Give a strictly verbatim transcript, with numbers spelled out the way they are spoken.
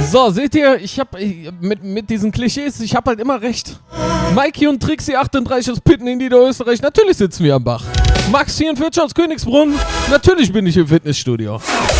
So, seht ihr, ich hab ich, mit, mit diesen Klischees, ich hab halt immer recht. Mikey und Trixie achtunddreißig aus Pitten in Niederösterreich, natürlich sitzen wir am Bach. Max vierundvierzig aus Königsbrunn, natürlich bin ich im Fitnessstudio.